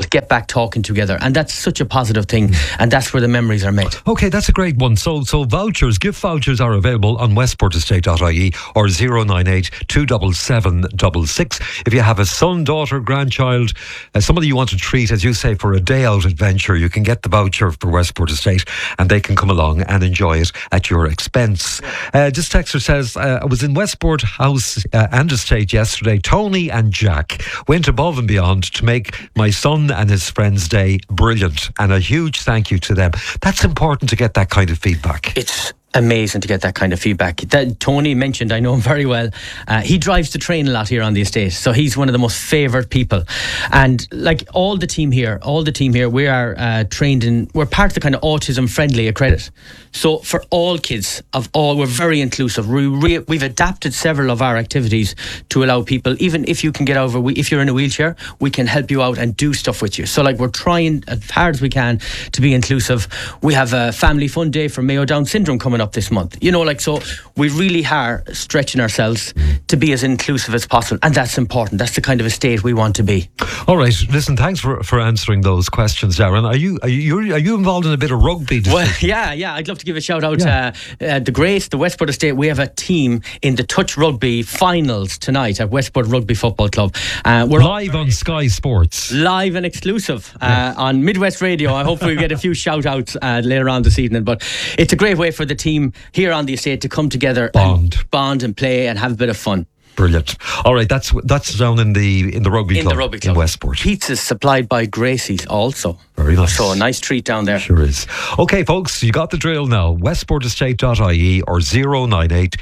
but get back talking together. And that's such a positive thing, and that's where the memories are made. Okay, that's a great one. So vouchers, gift vouchers are available on westportestate.ie or 098 277 666. If you have a son, daughter, grandchild, somebody you want to treat, as you say, for a day out adventure, you can get the voucher for Westport Estate and they can come along and enjoy it at your expense. This texter says, I was in Westport House and Estate yesterday. Tony and Jack went above and beyond to make my son and his friend's day brilliant, and a huge thank you to them. That's important to get that kind of feedback. It's amazing to get that kind of feedback. That Tony mentioned, I know him very well. He drives the train a lot here on the estate, so he's one of the most favoured people. And like all the team here, we are trained in, we're part of the kind of autism friendly accredit. So for all kids we're very inclusive. We've adapted several of our activities to allow people, even if you can get over, if you're in a wheelchair, we can help you out and do stuff with you. So like we're trying as hard as we can to be inclusive. We have a family fun day for Mayo Down syndrome coming up this month. So we really are stretching ourselves to be as inclusive as possible, and that's important. That's the kind of estate we want to be. All right, listen, thanks for answering those questions, Darren. Are you involved in a bit of rugby? Well, yeah, I'd love to give a shout out to the Grace, the Westport Estate. We have a team in the touch rugby finals tonight at Westport Rugby Football Club. We're live on Sky Sports, live and exclusive on Midwest Radio. I hope we get a few shout outs later on this evening, but it's a great way for the team here on the estate to come together, bond and play and have a bit of fun. Brilliant. All right, that's down in the rugby club in Westport. Pizza's supplied by Gracie's also. Very nice. So a nice treat down there. Sure is. Okay, folks, you got the drill now. westportestate.ie or 098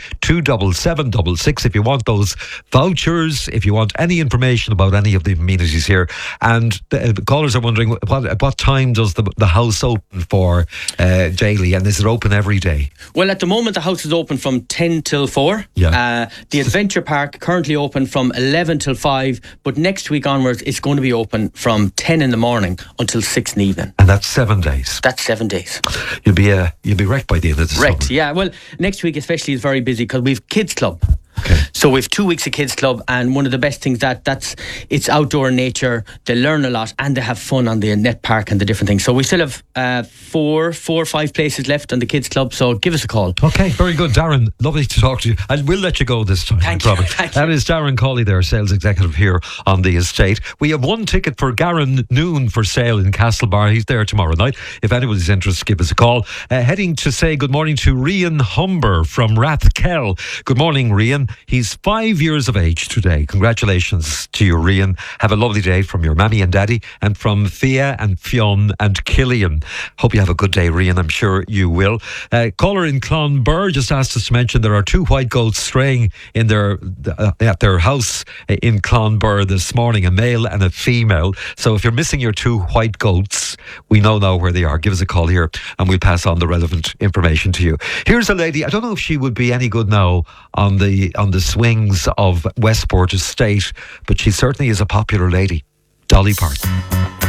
277 666 if you want those vouchers, if you want any information about any of the amenities here. And the callers are wondering at what time does the house open for daily, and is it open every day? Well, at the moment the house is open from 10 till 4. Yeah. The Adventure Park currently open from 11 till 5, but next week onwards it's going to be open from 10 in the morning until 6 in the evening. And that's 7 days. That's 7 days. You'll be wrecked by the end of the summer. Yeah. Well, next week especially is very busy because we've kids club. Okay. So we've 2 weeks of kids club, and one of the best things that's it's outdoor in nature. They learn a lot and they have fun on the net park and the different things. So we still have 4 or 5 places left on the kids club, so give us a call. Okay, very good, Darren, lovely to talk to you, and we'll let you go this time. Thank you. That is Darren Cawley there, sales executive here on the estate. We have 1 ticket for Garen Noon for sale in Castlebar. He's there tomorrow night. If anybody's interested, give us a call. Heading to say good morning to Rian Humber from Rathkell. Good morning, Rian. He's 5 years of age today. Congratulations to you, Rian. Have a lovely day from your mammy and daddy, and from Thea and Fionn and Killian. Hope you have a good day, Rian. I'm sure you will. Caller in Clonbur just asked us to mention there are 2 white goats straying in at their house in Clonbur this morning, a male and a female. So if you're missing your 2 white goats, we know now where they are. Give us a call here and we'll pass on the relevant information to you. Here's a lady, I don't know if she would be any good now on the swings of Westport Estate, but she certainly is a popular lady. Dolly Parton.